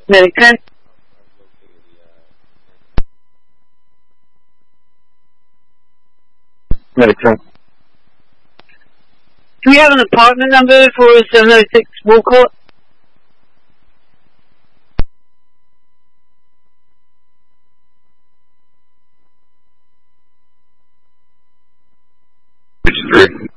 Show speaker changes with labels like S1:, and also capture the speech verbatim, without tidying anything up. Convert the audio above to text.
S1: Medicare?
S2: Medicare.
S1: Do we have an apartment number for seven oh six Woolcourt?
S2: Three.